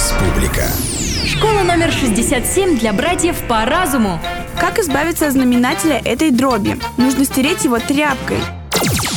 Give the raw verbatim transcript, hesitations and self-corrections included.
Республика. Школа номер шестьдесят семь для братьев по разуму. Как избавиться от знаменателя этой дроби? Нужно стереть его тряпкой.